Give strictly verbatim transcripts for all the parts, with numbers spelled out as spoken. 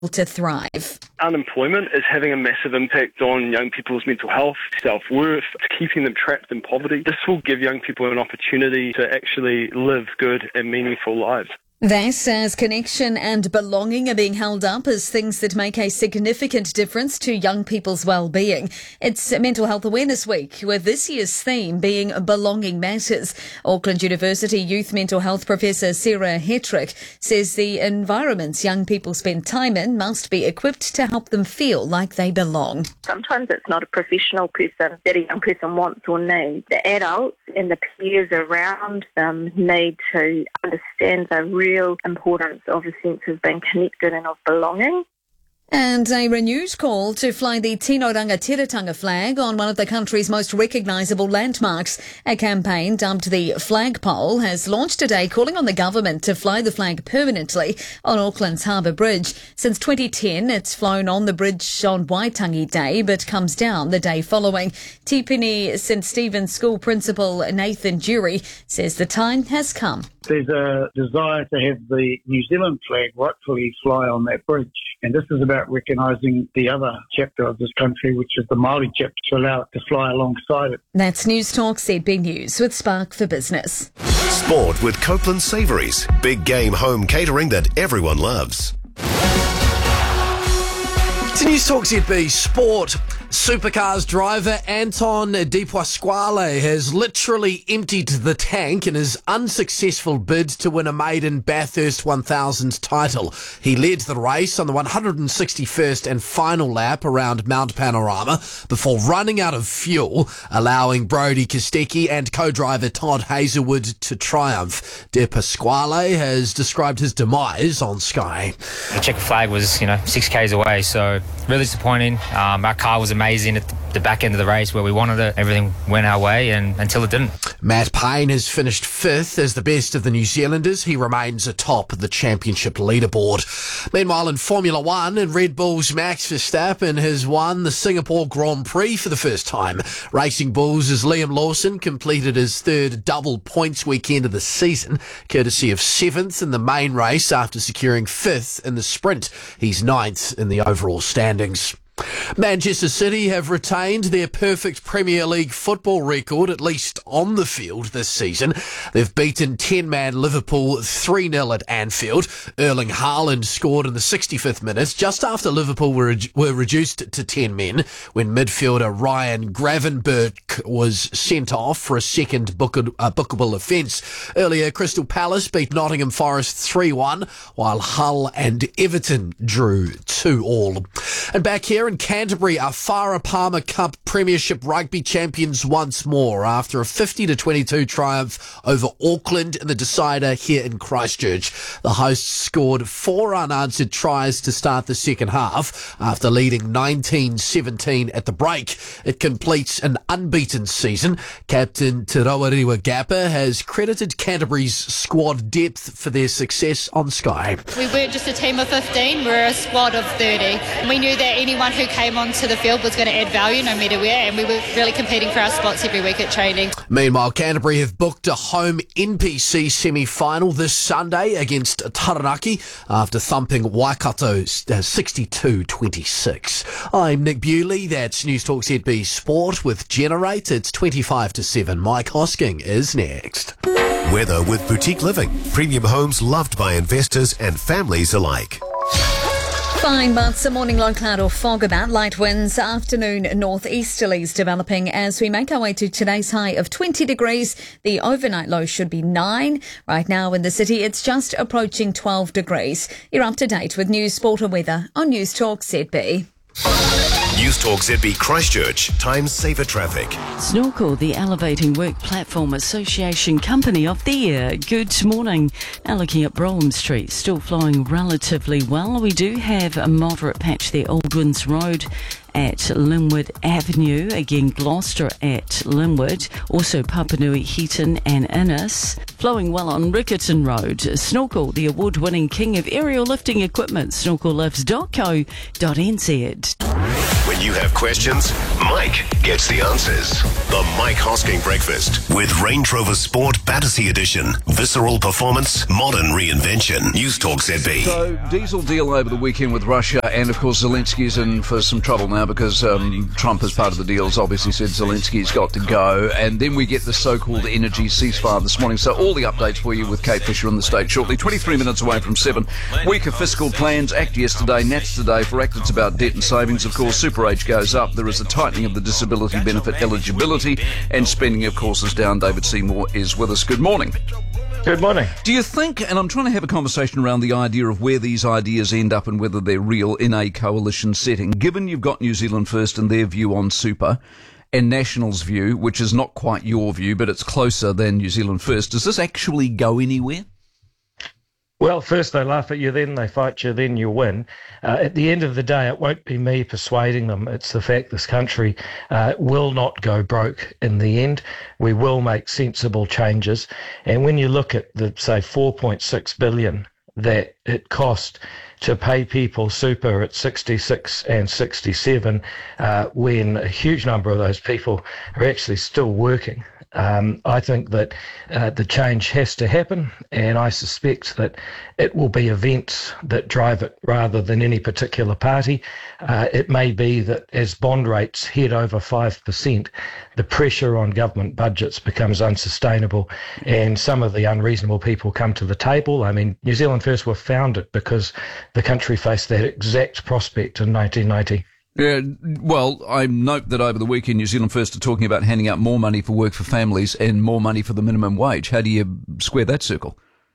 to thrive. Unemployment is having a massive impact on young people's mental health, self-worth. It's keeping them trapped in poverty. This will give young people an opportunity to actually live good and meaningful lives. This as connection and belonging are being held up as things that make a significant difference to young people's well-being. It's Mental Health Awareness Week, with this year's theme being Belonging Matters. Auckland University Youth Mental Health Professor Sarah Hetrick says the environments young people spend time in must be equipped to help them feel like they belong. Sometimes it's not a professional person that a young person wants or needs. The adults and the peers around them need to understand the real importance of a sense of being connected and of belonging. And a renewed call to fly the Tino Rangatiratanga flag on one of the country's most recognisable landmarks. A campaign dubbed the Flagpole has launched today, calling on the government to fly the flag permanently on Auckland's Harbour Bridge. Since twenty ten, it's flown on the bridge on Waitangi Day, but comes down the day following. Tipini Saint Stephen's School Principal Nathan Jury says the time has come. There's a desire to have the New Zealand flag rightfully fly on that bridge. And this is about recognising the other chapter of this country, which is the Māori chapter, to allow it to fly alongside it. That's News Talk Z B News with Spark for Business. Sport with Copeland Savouries. Big game home catering that everyone loves. To News Talk Z B Sport. Supercars driver Anton De Pasquale has literally emptied the tank in his unsuccessful bid to win a maiden Bathurst one thousand title. He led the race on the one hundred sixty-first and final lap around Mount Panorama before running out of fuel, allowing Brodie Kostecki and co-driver Todd Hazelwood to triumph. De Pasquale has described his demise on Sky. The checker flag was, you know, six kays away, so really disappointing. Um, our car was amazing at the back end of the race where we wanted it. Everything went our way and until it didn't. Matt Payne has finished fifth as the best of the New Zealanders. He remains atop the championship leaderboard. Meanwhile, in Formula One, and Red Bull's Max Verstappen has won the Singapore Grand Prix for the first time. Racing Bulls' Liam Lawson completed his third double points weekend of the season, courtesy of seventh in the main race after securing fifth in the sprint. He's ninth in the overall standings. Manchester City have retained their perfect Premier League football record, at least on the field this season. They've beaten ten-man Liverpool three nil at Anfield. Erling Haaland scored in the sixty-fifth minute, just after Liverpool were, were reduced to ten men, when midfielder Ryan Gravenberch was sent off for a second book, uh, bookable offence. Earlier, Crystal Palace beat Nottingham Forest three one, while Hull and Everton drew two all. And back here in Canterbury, are Farah Palmer Cup Premiership rugby champions once more after a fifty to twenty-two triumph over Auckland in the decider here in Christchurch. The hosts scored four unanswered tries to start the second half after leading nineteen seventeen at the break. It completes an unbeaten season. Captain Te Rawariwa Gappa has credited Canterbury's squad depth for their success on Sky. We weren't just a team of fifteen, we're a squad of thirty. We knew that anyone who came onto the field was going to add value no matter where, and we were really competing for our spots every week at training. Meanwhile, Canterbury have booked a home N P C semi-final this Sunday against Taranaki after thumping Waikato sixty-two twenty-six. I'm Nick Bewley, that's News Talk Z B Sport with Generate. It's twenty-five to seven. Mike Hosking is next. Weather with Boutique Living. Premium homes loved by investors and families alike. Fine, but some morning low cloud or fog about. Light winds, afternoon northeasterlies developing as we make our way to today's high of twenty degrees. The overnight low should be nine. Right now in the city, it's just approaching twelve degrees. You're up to date with news, sport and weather on News Talk Z B. News Talk Z B Christchurch. Time saver traffic. Snorkel, the Elevating Work Platform Association Company of the Year. Good morning. Now looking at Brougham Street, still flowing relatively well. We do have a moderate patch there, Aldwins Road at Linwood Avenue, again Gloucester at Linwood, also Papanui, Heaton and Innes. Flowing well on Rickerton Road. Snorkel, the award-winning king of aerial lifting equipment, snorkel lifts dot co dot n z. When You have questions? Mike gets the answers. The Mike Hosking Breakfast with Range Rover Sport Battersea Edition. Visceral performance, modern reinvention. News Talk Z B. So, diesel deal over the weekend with Russia, and of course Zelensky's in for some trouble now because um, Trump, as part of the deals, obviously said Zelensky's got to go. And then we get the so-called energy ceasefire this morning. So all the updates for you with Kate Fisher in the State shortly. twenty-three minutes away from seven. Week of fiscal plans. ACT yesterday, Nats today. For ACT, it's about debt and savings. Of course, super age goes up. There is a tightening of the disability benefit eligibility, and spending, of course, is down. David Seymour is with us. Good morning. Good morning. Do you think, and I'm trying to have a conversation around the idea of where these ideas end up and whether they're real in a coalition setting, given you've got New Zealand First and their view on super, and National's view, which is not quite your view, but it's closer than New Zealand First, does this actually go anywhere? Well, first they laugh at you, then they fight you, then you win. Uh, at the end of the day, it won't be me persuading them. It's the fact this country uh, will not go broke in the end. We will make sensible changes. And when you look at the, say, four point six billion dollars that it cost to pay people super at sixty-six and sixty-seven, uh, when a huge number of those people are actually still working, Um, I think that uh, the change has to happen, and I suspect that it will be events that drive it rather than any particular party. Uh, it may be that as bond rates head over five percent, the pressure on government budgets becomes unsustainable, and some of the unreasonable people come to the table. I mean, New Zealand First were founded because the country faced that exact prospect in nineteen ninety. Yeah, well, I note that over the weekend New Zealand First are talking about handing out more money for work for families and more money for the minimum wage. How do you square that circle?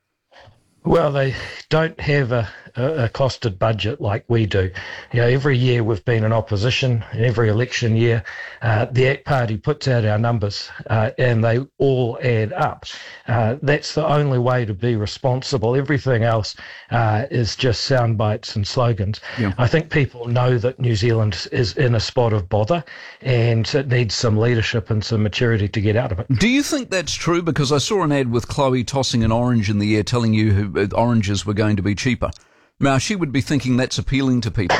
Well, they don't have a, a, a costed budget like we do. You know, every year we've been in opposition, and every election year uh, the ACT Party puts out our numbers uh, and they all add up. Uh, that's the only way to be responsible. Everything else uh, is just sound bites and slogans. Yeah. I think people know that New Zealand is in a spot of bother and it needs some leadership and some maturity to get out of it. Do you think that's true? Because I saw an ad with Chloe tossing an orange in the air telling you who oranges were going to be cheaper. Now, she would be thinking that's appealing to people.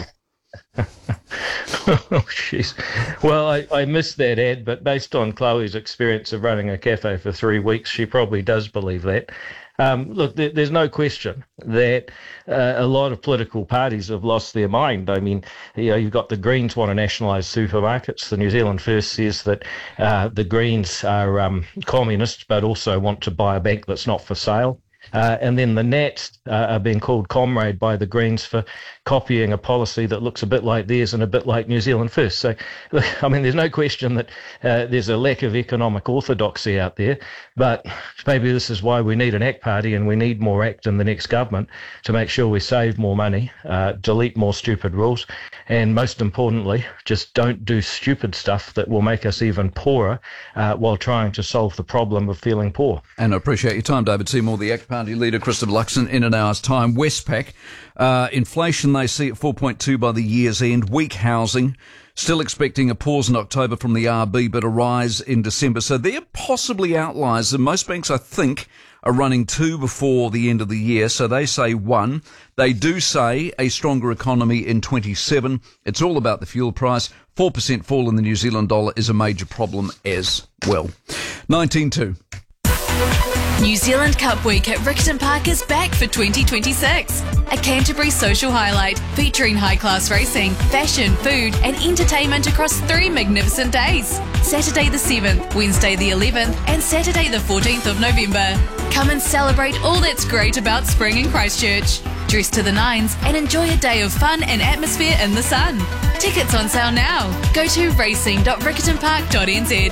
Oh, jeez. Well, I, I missed that ad, but based on Chloe's experience of running a cafe for three weeks, she probably does believe that. Um, look, there, there's no question that uh, a lot of political parties have lost their mind. I mean, you know, you've got the Greens want to nationalise supermarkets. The New Zealand First says that uh, the Greens are um, communists, but also want to buy a bank that's not for sale. Uh, and then the Nats uh, are being called comrade by the Greens for copying a policy that looks a bit like theirs and a bit like New Zealand First. So, look, I mean, there's no question that uh, there's a lack of economic orthodoxy out there, but maybe this is why we need an ACT Party and we need more ACT in the next government to make sure we save more money, uh, delete more stupid rules, and most importantly, just don't do stupid stuff that will make us even poorer uh, while trying to solve the problem of feeling poor. And I appreciate your time, David Seymour, the ACT Party leader, Christopher Luxon, in an hour's time. Westpac, uh, inflation they see at four point two by the year's end. Weak housing, still expecting a pause in October from the R B, but a rise in December. So they're possibly outliers, and most banks, I think, are running two before the end of the year. So they say one. They do say a stronger economy in twenty-seven. It's all about the fuel price. four percent fall in the New Zealand dollar is a major problem as well. nineteen two. New Zealand Cup Week at Riccarton Park is back for twenty twenty-six. A Canterbury social highlight featuring high-class racing, fashion, food and entertainment across three magnificent days. Saturday the seventh, Wednesday the eleventh and Saturday the fourteenth of November. Come and celebrate all that's great about spring in Christchurch. Dress to the nines and enjoy a day of fun and atmosphere in the sun. Tickets on sale now. Go to racing dot riccarton park dot n z.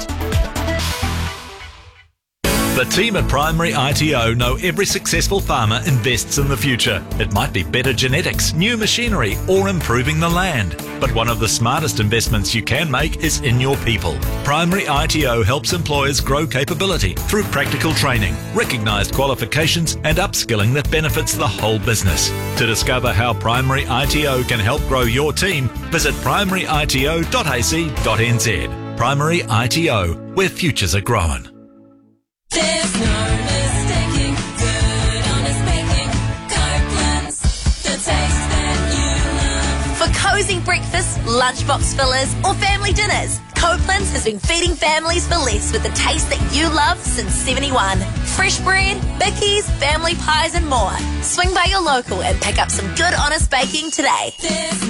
The team at Primary I T O know every successful farmer invests in the future. It might be better genetics, new machinery, or improving the land. But one of the smartest investments you can make is in your people. Primary I T O helps employers grow capability through practical training, recognised qualifications, and upskilling that benefits the whole business. To discover how Primary I T O can help grow your team, visit primary I T O dot a c dot n z. Primary I T O, where futures are growing. There's no mistaking good, honest baking. Copeland's, the taste that you love. For cosy breakfasts, lunchbox fillers, or family dinners, Copeland's has been feeding families for less with the taste that you love since seventy-one. Fresh bread, bickies, family pies and more. Swing by your local and pick up some good honest baking today.